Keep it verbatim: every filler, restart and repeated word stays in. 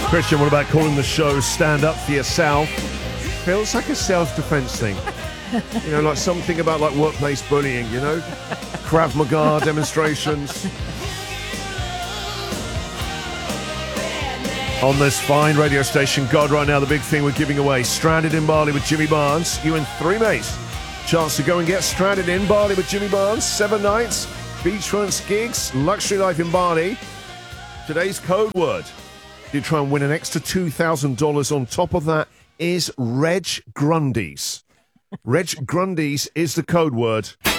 Christian, what about calling the show Stand Up for Yourself? Feels like a self-defense thing. You know, like something about like workplace bullying, you know? Krav Maga demonstrations. On this fine radio station, God, right now, the big thing we're giving away, Stranded in Bali with Jimmy Barnes. You and three mates. Chance to go and get stranded in Bali with Jimmy Barnes. Seven nights, beachfront gigs, luxury life in Bali. Today's code word. You try and win an extra two thousand dollars on top of that is Reg Grundy's. Reg Grundy's is the code word.